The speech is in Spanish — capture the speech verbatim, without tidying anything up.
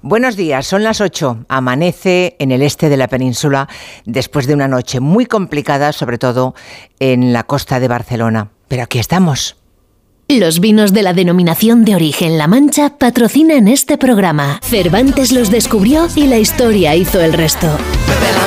Buenos días, son las ocho. Amanece en el este de la península después de una noche muy complicada, sobre todo en la costa de Barcelona. Pero aquí estamos. Los vinos de la denominación de origen La Mancha patrocinan este programa. Cervantes los descubrió y la historia hizo el resto.